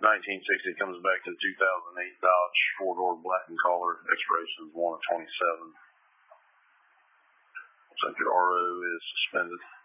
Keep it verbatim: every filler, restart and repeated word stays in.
nineteen sixty comes back to two thousand eight Dodge four-door black and color. Expiration is one of twenty-seven. Looks like your R O is suspended.